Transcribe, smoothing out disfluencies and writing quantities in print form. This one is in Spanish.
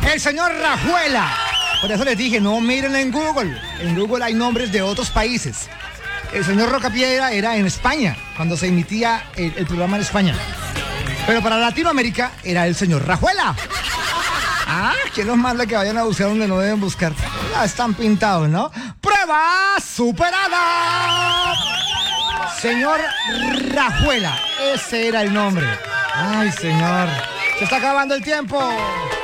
El señor Rajuela. Por eso les dije, no miren en Google. En Google hay nombres de otros países. El señor Rocapiedra era en España, cuando se emitía el programa en España. Pero para Latinoamérica era el señor Rajuela. Ah, que los manda que vayan a buscar donde no deben buscar. Ya están pintados, ¿no? ¡Prueba superada! Señor Rajuela, ese era el nombre. Ay, señor, se está acabando el tiempo.